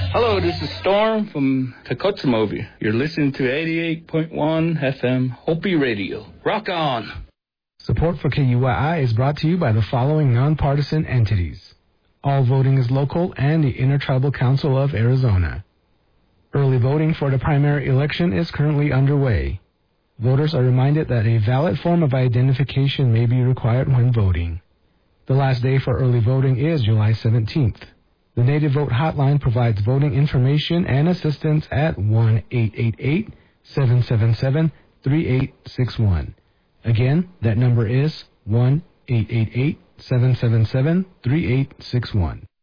Hello, this is Storm from Takotsumovi. You're listening to 88.1 FM Hopi Radio. Rock on! Support for KUII is brought to you by the following nonpartisan entities. All voting is local and the Intertribal Council of Arizona. Early voting for the primary election is currently underway. Voters are reminded that a valid form of identification may be required when voting. The last day for early voting is July 17th. The Native Vote Hotline provides voting information and assistance at 1-888-777-3861. Again, that number is 1-888-777-3861.